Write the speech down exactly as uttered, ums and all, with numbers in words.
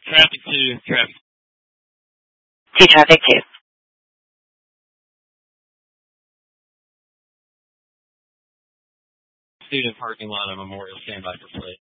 Traffic two, traffic. Two, traffic two. Student parking lot at Memorial, standby for plate.